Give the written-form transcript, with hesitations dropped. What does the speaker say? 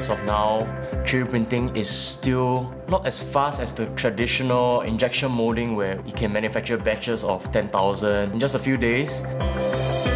as of now, 3D printing is still not as fast as the traditional injection molding where you can manufacture batches of 10,000 in just a few days.